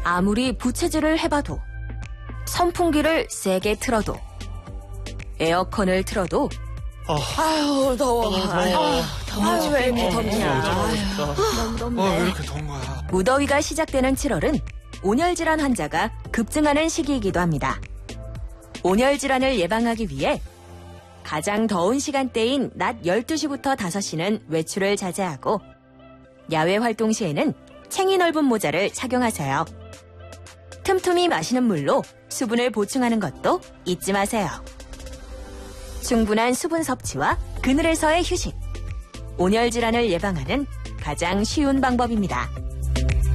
아무리 부채질을 해봐도, 선풍기를 세게 틀어도, 에어컨을 틀어도, 아유, 더워. 아유, 왜 이렇게 덥냐. 너무 덥네. 왜 이렇게 더운 거야? 무더위가 시작되는 7월은 온열질환 환자가 급증하는 시기이기도 합니다. 온열질환을 예방하기 위해 가장 더운 시간대인 낮 12시부터 5시는 외출을 자제하고 야외 활동 시에는 챙이 넓은 모자를 착용하세요. 틈틈이 마시는 물로 수분을 보충하는 것도 잊지 마세요. 충분한 수분 섭취와 그늘에서의 휴식. 온열질환을 예방하는 가장 쉬운 방법입니다.